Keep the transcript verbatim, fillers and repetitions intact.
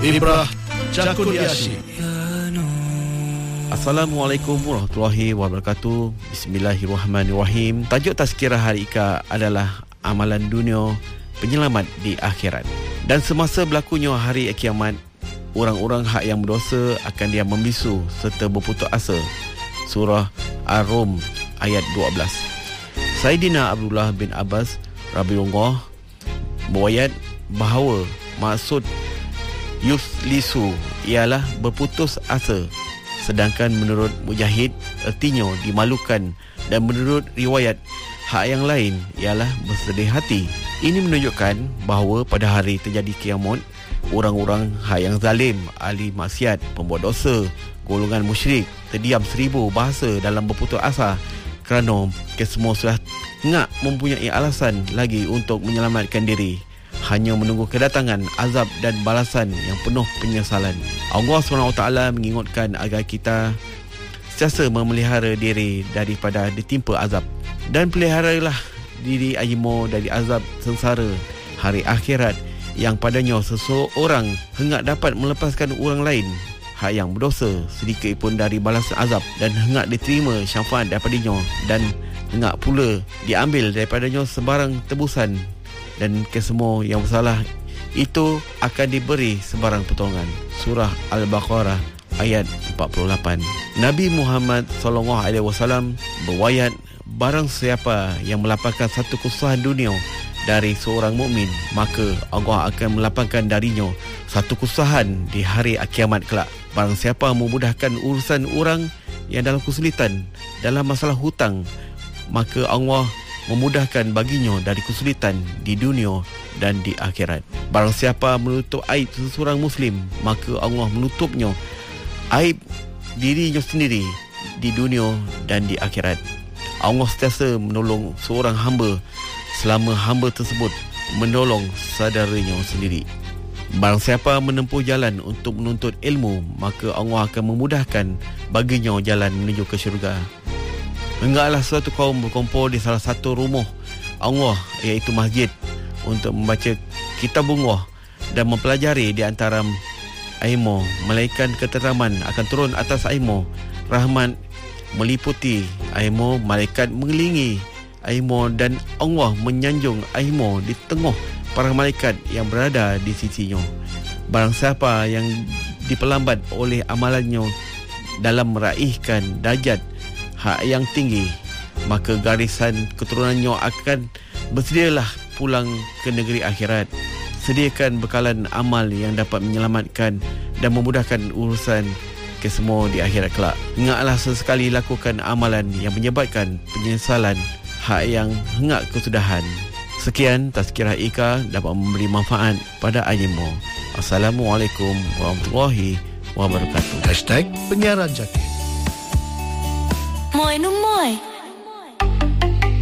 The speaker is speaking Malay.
Ibrah Jakuliashi. Assalamualaikum warahmatullahi wabarakatuh. Bismillahirrahmanirrahim. Tajuk tazkirah hari Ika adalah amalan dunia penyelamat di akhirat. Dan semasa berlakunya hari kiamat, orang-orang hak yang berdosa akan dia membisu serta berputus asa. Surah Ar-Rum ayat dua belas. Saidina Abdullah bin Abbas radhiyallahu berwayat bahawa maksud yuflisu ialah berputus asa, sedangkan menurut Mujahid ertinya dimalukan, dan menurut riwayat hak yang lain ialah bersedih hati. Ini menunjukkan bahawa pada hari terjadi kiamat, orang-orang hak yang zalim, ahli maksiat, pembuat dosa, golongan musyrik terdiam seribu bahasa dalam berputus asa kerana kesemua sudah ngak mempunyai alasan lagi untuk menyelamatkan diri, hanya menunggu kedatangan azab dan balasan yang penuh penyesalan. Allah subhanahu wa taala mengingatkan agar kita sentiasa memelihara diri daripada ditimpa azab, dan peliharalah diri aymo dari azab sengsara hari akhirat yang padanya seseorang hendak dapat melepaskan orang lain hak yang berdosa sedikit pun dari balasan azab, dan hendak diterima syafaat daripadanya, dan hendak pula diambil daripadanya sebarang tebusan, dan kesemua yang bersalah itu akan diberi sebarang pertolongan. Surah Al-Baqarah ayat empat puluh lapan. Nabi Muhammad sallallahu alaihi wasallam berwayat, barang siapa yang melapangkan satu kesusahan dunia dari seorang mukmin, maka Allah akan melapangkan darinya satu kesusahan di hari kiamat kelak. Barang siapa memudahkan urusan orang yang dalam kesulitan dalam masalah hutang, maka Allah memudahkan baginya dari kesulitan di dunia dan di akhirat. Barang siapa menutup aib seseorang muslim, maka Allah menutupnya aib dirinya sendiri di dunia dan di akhirat. Allah sentiasa menolong seorang hamba selama hamba tersebut menolong saudaranya sendiri. Barang siapa menempuh jalan untuk menuntut ilmu, maka Allah akan memudahkan baginya jalan menuju ke syurga. Hendaklah suatu kaum berkumpul di salah satu rumah Allah, iaitu masjid, untuk membaca kitab Allah dan mempelajari di antara aimo. Malaikat keteraman akan turun atas aimo, rahmat meliputi aimo, malaikat mengelilingi aimo, dan Allah menyanjung aimo di tengah para malaikat yang berada di sisinya. Barang siapa yang diperlambat oleh amalannya dalam meraihkan darjat hak yang tinggi, maka garisan keturunannya akan bersedialah pulang ke negeri akhirat. Sediakan bekalan amal yang dapat menyelamatkan dan memudahkan urusan kesemua di akhirat kelak. Ingatlah sesekali lakukan amalan yang menyebabkan penyesalan hak yang hendak kesudahan. Sekian tazkirah Ika dapat memberi manfaat pada ayemo. Assalamualaikum warahmatullahi wabarakatuh. Hashtag Penyiaran Jaki. Moi no moi.